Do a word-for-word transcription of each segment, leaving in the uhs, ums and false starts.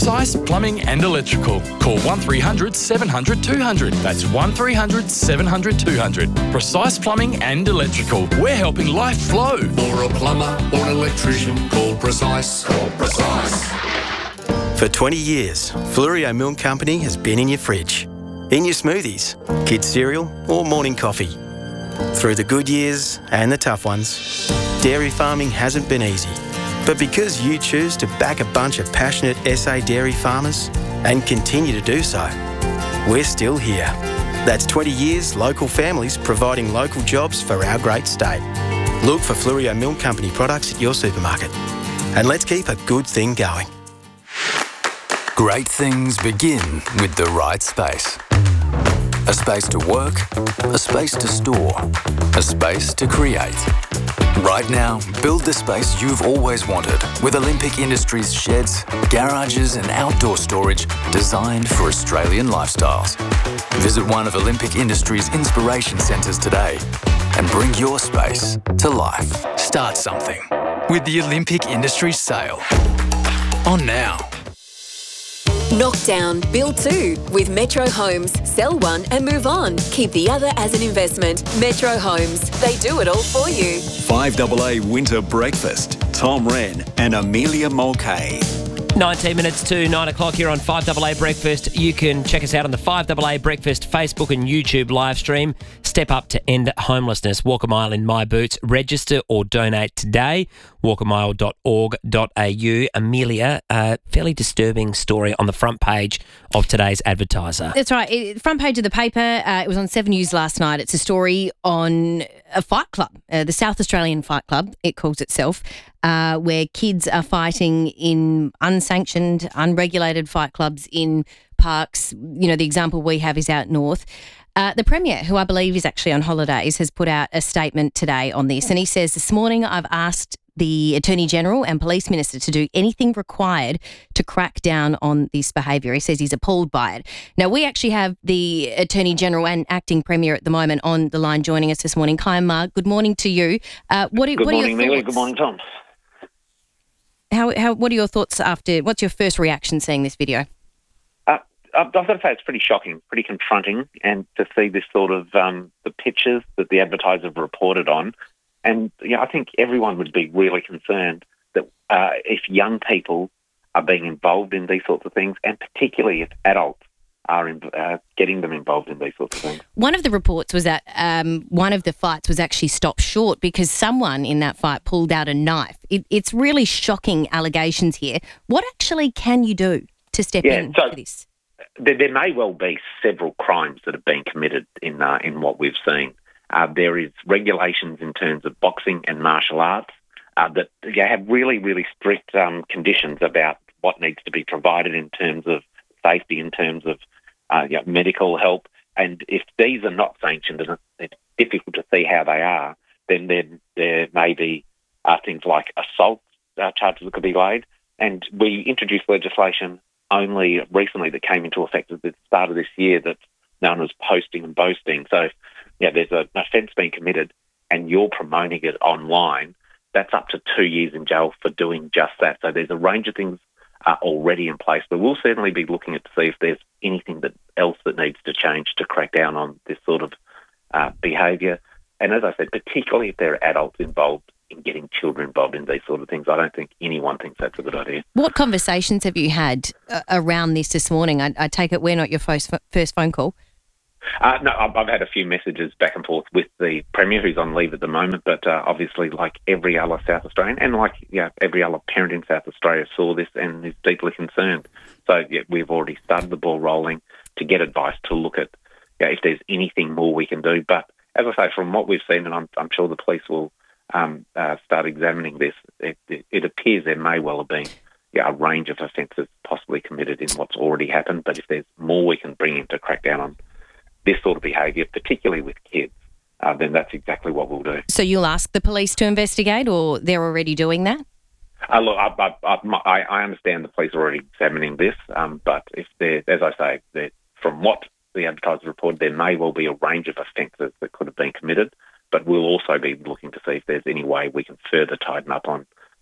Precise Plumbing and Electrical. Call one three hundred seven hundred two hundred. That's one three hundred seven hundred two hundred. Precise Plumbing and Electrical. We're helping life flow. For a plumber or an electrician, call Precise. Call Precise. For twenty years, Flurio Milk Company has been in your fridge, in your smoothies, kids' cereal or morning coffee. Through the good years and the tough ones, dairy farming hasn't been easy. But because you choose to back a bunch of passionate S A dairy farmers and continue to do so, we're still here. That's twenty years local families providing local jobs for our great state. Look for Flurio Milk Company products at your supermarket. And let's keep a good thing going. Great things begin with the right space. A space to work, a space to store, a space to create. Right now, build the space you've always wanted with Olympic Industries sheds, garages and outdoor storage designed for Australian lifestyles. Visit one of Olympic Industries' inspiration centres today and bring your space to life. Start something with the Olympic Industries sale. On now. Knockdown, build two with Metro Homes. Sell one and move on. Keep the other as an investment. Metro Homes. They do it all for you. five A A Winter Breakfast. Tom Wren and Amelia Mulcahy. nineteen minutes to nine o'clock here on five A A Breakfast. You can check us out on the five A A Breakfast Facebook and YouTube live stream. Step up to end homelessness. Walk a mile in my boots. Register or donate today. walk a mile dot org dot a u. Amelia, a fairly disturbing story on the front page of today's Advertiser. That's right. It, front page of the paper. Uh, it was on Seven News last night. It's a story on a fight club, uh, the South Australian Fight Club, it calls itself, uh, where kids are fighting in unsanctioned, unregulated fight clubs in parks. You know, the example we have is out north. Uh, the Premier, who I believe is actually on holidays, has put out a statement today on this. And he says, this morning I've asked the Attorney General and Police Minister to do anything required to crack down on this behaviour. He says he's appalled by it. Now, we actually have the Attorney General and Acting Premier at the moment on the line joining us this morning. Kyan Ma, good morning to you. Uh, what are, good what morning, are your Amelia. thoughts? Good morning, Tom. How, how, what are your thoughts after, what's your first reaction seeing this video? Uh, I've got to say it's pretty shocking, pretty confronting, and to see this sort of, um, the pictures that the Advertiser have reported on. And yeah, I think everyone would be really concerned that uh, if young people are being involved in these sorts of things, and particularly if adults are in, uh, getting them involved in these sorts of things. One of the reports was that um, one of the fights was actually stopped short because someone in that fight pulled out a knife. It, it's really shocking allegations here. What actually can you do to step yeah, in so for this? There, there may well be several crimes that have been committed in uh, in what we've seen. Uh, there is regulations in terms of boxing and martial arts uh, that yeah, have really, really strict um, conditions about what needs to be provided in terms of safety, in terms of uh, you know, medical help. And if these are not sanctioned and it's difficult to see how they are, then there, there may be uh, things like assault uh, charges that could be laid. And we introduced legislation only recently that came into effect at the start of this year that's known as posting and boasting. So yeah, there's an offence being committed and you're promoting it online, that's up to two years in jail for doing just that. So there's a range of things uh, already in place, but we'll certainly be looking at to see if there's anything that else that needs to change to crack down on this sort of uh, behaviour. And as I said, particularly if there are adults involved in getting children involved in these sort of things, I don't think anyone thinks that's a good idea. What conversations have you had uh, around this this morning? I, I take it we're not your first, first phone call. Uh, no, I've, I've had a few messages back and forth with the Premier, who's on leave at the moment, but uh, obviously, like every other South Australian and like yeah, every other parent in South Australia saw this and is deeply concerned. So yeah, we've already started the ball rolling to get advice to look at yeah, if there's anything more we can do. But as I say, from what we've seen, and I'm, I'm sure the police will um, uh, start examining this, it, it, it appears there may well have been yeah, a range of offences possibly committed in what's already happened. But if there's more we can bring in to crack down on this sort of behaviour, particularly with kids, uh, then that's exactly what we'll do. So you'll ask the police to investigate, or they're already doing that? Uh, look, I, I, I, I understand the police are already examining this, um, but if they're, as I say, they're, from what the Advertiser reported, there may well be a range of offences that could have been committed, but we'll also be looking to see if there's any way we can further tighten up on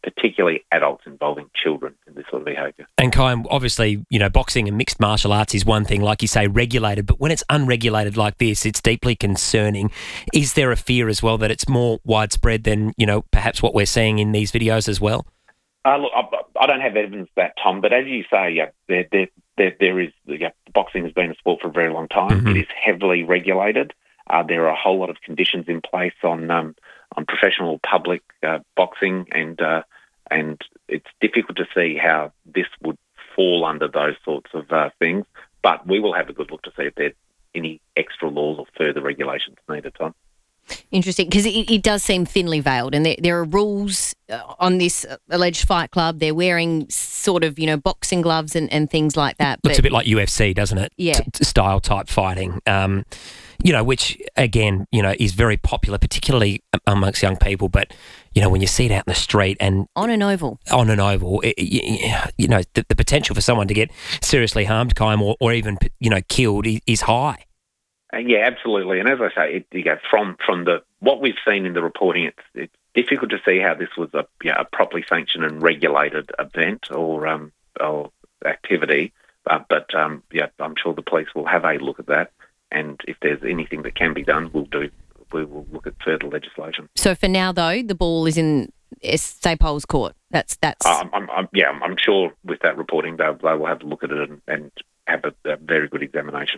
particularly adults involving children in this sort of behaviour. And Kai, obviously, you know, boxing and mixed martial arts is one thing, like you say, regulated, but when it's unregulated like this, it's deeply concerning. Is there a fear as well that it's more widespread than, you know, perhaps what we're seeing in these videos as well? Uh, look, I, I don't have evidence of that, Tom, but as you say, yeah, there, there, there, there is, yeah, boxing has been a sport for a very long time. Mm-hmm. It is heavily regulated. Uh, there are a whole lot of conditions in place on um, on professional public uh, boxing, and uh, and it's difficult to see how this would fall under those sorts of uh, things. But we will have a good look to see if there's any extra laws or further regulations needed, Tom. Interesting, because it, it does seem thinly veiled, and there, there are rules uh, on this alleged fight club. They're wearing sort of, you know, boxing gloves and, and things like that. Looks but, a bit like U F C, doesn't it? Yeah. T- style type fighting, um, you know, which, again, you know, is very popular, particularly amongst young people. But, you know, when you see it out in the street and... On an oval. On an oval, it, you know, the, the potential for someone to get seriously harmed, Kaim, or, or even, you know, killed is, is high. Uh, yeah, absolutely. And as I say, it, you know, from from the what we've seen in the reporting, it's it's difficult to see how this was a, you know, a properly sanctioned and regulated event or um, or activity. Uh, but um, yeah, I'm sure the police will have a look at that, and if there's anything that can be done, we'll do. We will look at further legislation. So for now, though, the ball is in Sapol's court. That's that's. Uh, I'm, I'm, yeah, I'm sure with that reporting, they they will have a look at it and, and have a, a very good examination.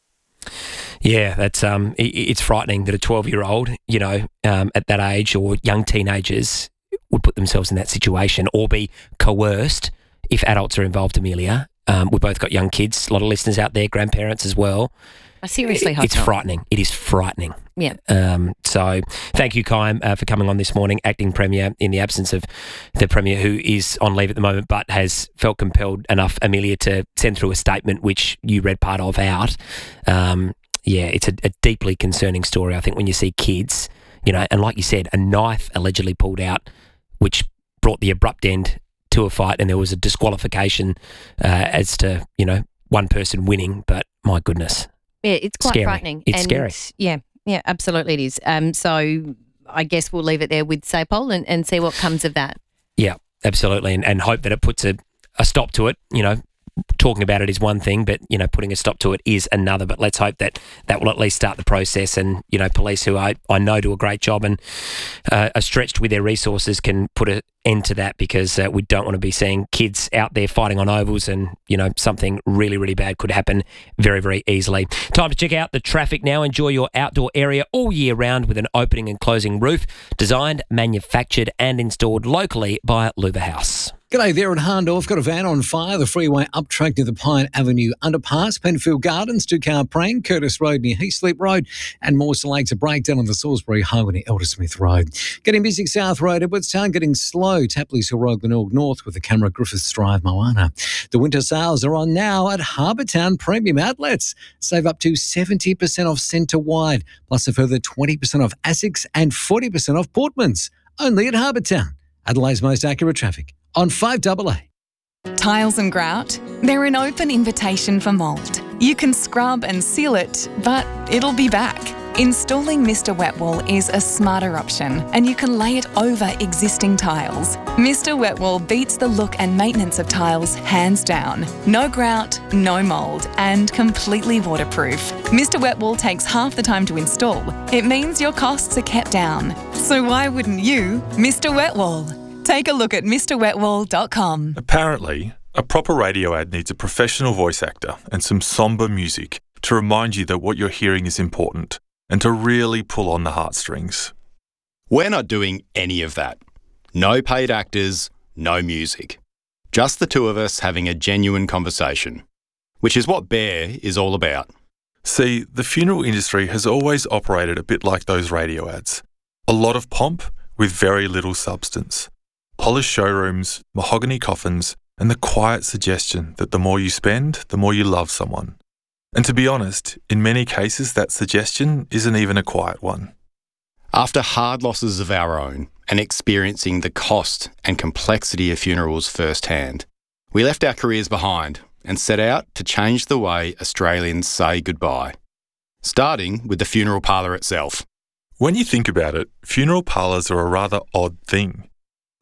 Yeah, that's um, it, it's frightening that a twelve-year-old, you know, um, at that age, or young teenagers would put themselves in that situation or be coerced if adults are involved, Amelia. Um, we've both got young kids, a lot of listeners out there, grandparents as well. I seriously hope It's not. frightening. It is frightening. Yeah. Um, so thank you, Kaim, uh, for coming on this morning, acting Premier in the absence of the Premier, who is on leave at the moment but has felt compelled enough, Amelia, to send through a statement which you read part of out. Um, yeah, it's a, a deeply concerning story, I think, when you see kids, you know, and like you said, a knife allegedly pulled out which brought the abrupt end to a fight, and there was a disqualification uh, as to, you know, one person winning, but my goodness. Yeah, it's quite scary. frightening. It's and scary. Yeah, yeah, absolutely it is. Um, so I guess we'll leave it there with Sapol and, and see what comes of that. Yeah, absolutely, and, and hope that it puts a, a stop to it. You know, talking about it is one thing, but, you know, putting a stop to it is another. But let's hope that that will at least start the process, and, you know, police, who I, I know do a great job and uh, are stretched with their resources, can put an end to that, because uh, we don't want to be seeing kids out there fighting on ovals, and, you know, something really, really bad could happen very, very easily. Time to check out the traffic now. Enjoy your outdoor area all year round with an opening and closing roof, designed, manufactured and installed locally by Luva House. G'day there at Hahndorf. Got a van on fire. The freeway up track near the Pine Avenue underpass, Penfield Gardens, two-car prank, Curtis Road near Heathsleep Road, and Mawson Lakes, a breakdown on the Salisbury Highway near Eldersmith Road. Getting busy South Road, Edwardstown, getting slow, Tapley's Hill Road, Glenelg North with the camera, Griffiths Drive, Moana. The winter sales are on now at Harbourtown Premium Outlets. Save up to seventy percent off centre-wide, plus a further twenty percent off Asics and forty percent off Portmans. Only at Harbourtown. Adelaide's most accurate traffic on five double A. Tiles and grout, they're an open invitation for mould. You can scrub and seal it, but it'll be back. Installing Mister Wet Wall is a smarter option, and you can lay it over existing tiles. Mister Wet Wall beats the look and maintenance of tiles hands down. No grout, no mould, and completely waterproof. Mister Wet Wall takes half the time to install. It means your costs are kept down. So why wouldn't you, Mister Wet Wall? Take a look at Mr Wet Wall dot com. Apparently, a proper radio ad needs a professional voice actor and some sombre music to remind you that what you're hearing is important and to really pull on the heartstrings. We're not doing any of that. No paid actors, no music. Just the two of us having a genuine conversation, which is what Bear is all about. See, the funeral industry has always operated a bit like those radio ads. A lot of pomp with very little substance. Polished showrooms, mahogany coffins, and the quiet suggestion that the more you spend, the more you love someone. And to be honest, in many cases that suggestion isn't even a quiet one. After hard losses of our own and experiencing the cost and complexity of funerals firsthand, we left our careers behind and set out to change the way Australians say goodbye, starting with the funeral parlour itself. When you think about it, funeral parlours are a rather odd thing.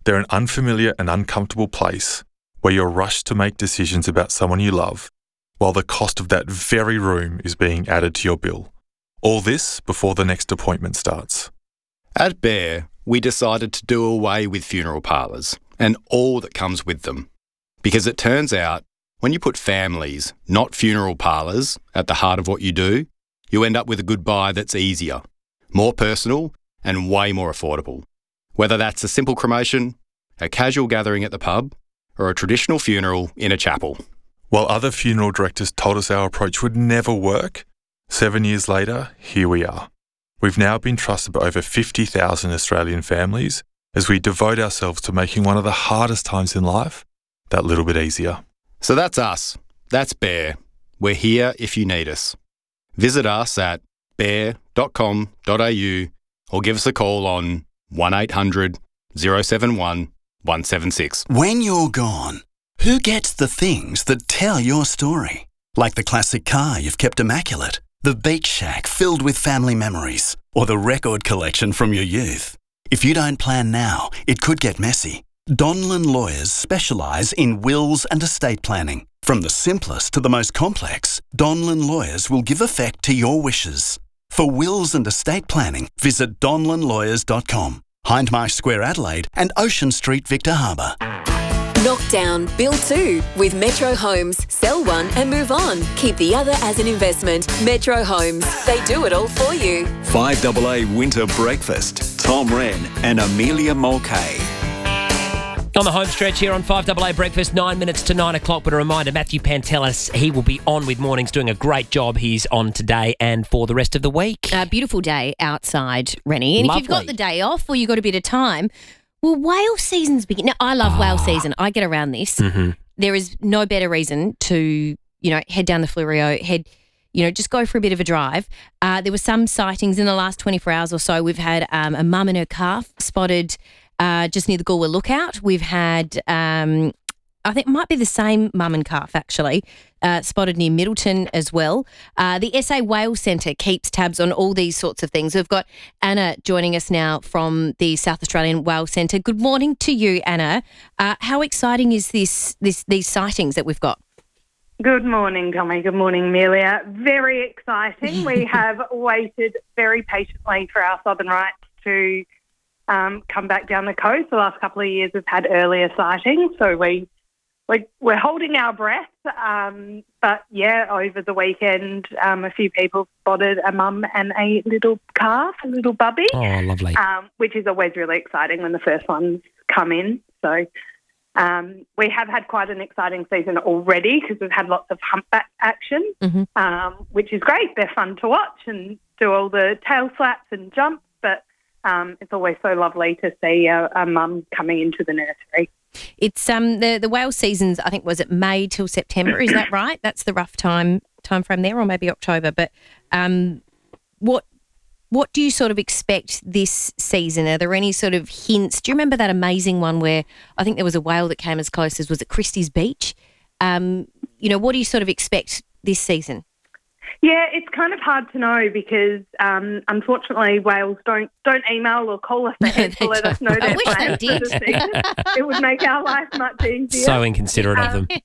They're an unfamiliar and uncomfortable place where you're rushed to make decisions about someone you love, while the cost of that very room is being added to your bill. All this before the next appointment starts. At Bear, we decided to do away with funeral parlours and all that comes with them. Because it turns out, when you put families, not funeral parlours, at the heart of what you do, you end up with a goodbye that's easier, more personal and way more affordable. Whether that's a simple cremation, a casual gathering at the pub, or a traditional funeral in a chapel. While other funeral directors told us our approach would never work, seven years later, here we are. We've now been trusted by over fifty thousand Australian families as we devote ourselves to making one of the hardest times in life that little bit easier. So that's us. That's Bear. We're here if you need us. Visit us at bear dot com dot a u or give us a call on one eight hundred oh seven one one seven six. When you're gone, who gets the things that tell your story? Like the classic car you've kept immaculate, the beach shack filled with family memories, or the record collection from your youth. If you don't plan now, it could get messy. Donlan Lawyers specialise in wills and estate planning. From the simplest to the most complex, Donlan Lawyers will give effect to your wishes. For wills and estate planning, visit donlan lawyers dot com, Hindmarsh Square, Adelaide and Ocean Street, Victor Harbour. Knock down, build two with Metro Homes. Sell one and move on. Keep the other as an investment. Metro Homes. They do it all for you. five A A Winter Breakfast. Tom Wren and Amelia Mulcahy. On the home stretch here on five A A Breakfast, nine minutes to nine o'clock. But a reminder, Matthew Pantelis, he will be on with Mornings doing a great job. He's on today and for the rest of the week. A beautiful day outside, Rennie. And Lovely. if you've got the day off or you've got a bit of time, well, whale season's begin. Now, I love whale season. I get around this. Mm-hmm. There is no better reason to, you know, head down the Fleurieu, head, you know, just go for a bit of a drive. Uh, there were some sightings in the last twenty-four hours or so. We've had um, a mum and her calf spotted uh, just near the Galway Lookout. We've had, um, I think it might be the same mum and calf actually, uh, spotted near Middleton as well. Uh, the S A Whale Centre keeps tabs on all these sorts of things. We've got Anna joining us now from the South Australian Whale Centre. Good morning to you, Anna. Uh, how exciting is this, this these sightings that we've got? Good morning, Tommy. Good morning, Amelia. Very exciting. We have waited very patiently for our southern rights to um, come back down the coast. The last couple of years we've had earlier sightings, so we, we, we're holding our breath. Um, but, yeah, over the weekend um, a few people spotted a mum and a little calf, a little bubby. Oh, lovely. Um, which is always really exciting when the first ones come in. So... Um, we have had quite an exciting season already because we've had lots of humpback action, mm-hmm. um, which is great. They're fun to watch and do all the tail slaps and jumps, but um, it's always so lovely to see a, a mum coming into the nursery. It's um the the whale seasons. I think was it May till September? Is that right? That's the rough time time frame there, or maybe October. But um, what. What do you sort of expect this season? Are there any sort of hints? Do you remember that amazing one where I think there was a whale that came as close as, was it Christie's Beach? Um, you know, what do you sort of expect this season? Yeah, it's kind of hard to know because um, unfortunately whales don't don't email or call us ahead to let us know their plans for the season. It would make our life much easier. So inconsiderate um, of them.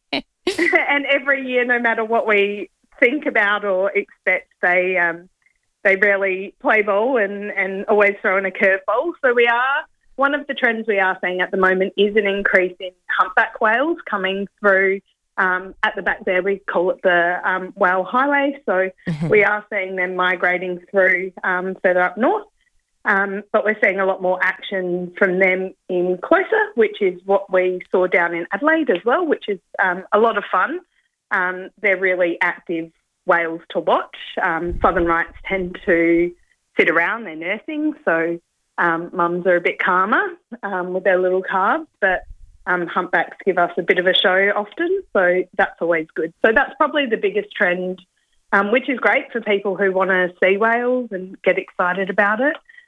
And every year, no matter what we think about or expect, they... Um, They rarely play ball and, and always throw in a curveball. So we are, one of the trends we are seeing at the moment is an increase in humpback whales coming through um, at the back there. We call it the um, whale highway. So mm-hmm. we are seeing them migrating through um, further up north. Um, but we're seeing a lot more action from them in closer, which is what we saw down in Adelaide as well, which is um, a lot of fun. Um, they're really active whales to watch. Um, southern rights tend to sit around, they're nursing, so um, mums are a bit calmer um, with their little calves, but um, humpbacks give us a bit of a show often, so that's always good. So that's probably the biggest trend, um, which is great for people who want to see whales and get excited about it.